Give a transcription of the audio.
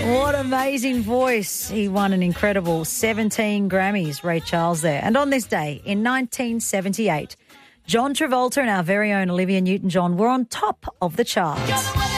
What amazing voice. He won an incredible 17 Grammys, Ray Charles there. And on this day, in 1978, John Travolta and our very own Olivia Newton-John were on top of the charts.